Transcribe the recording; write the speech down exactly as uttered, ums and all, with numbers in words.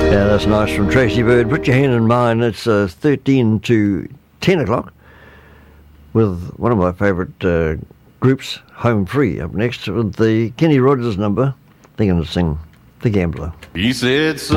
Yeah, that's nice from Tracy Bird. Put your hand in mine. It's uh, thirteen to ten o'clock with one of my favourite uh, groups, Home Free, up next with the Kenny Rogers number. They're going to sing The Gambler. He said, son,